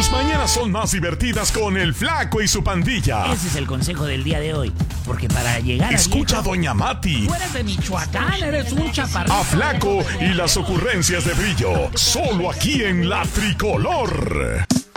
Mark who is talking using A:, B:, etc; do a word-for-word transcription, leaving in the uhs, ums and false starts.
A: Las mañanas son más divertidas con el Flaco y su pandilla.
B: Ese es el consejo del día de hoy. Porque para llegar
A: Escucha
B: a
A: a Doña Mati.
B: Tú eres de Michoacán, eres un chaparrito.
A: A Flaco y las ocurrencias de Brillo. Solo aquí en La Tricolor.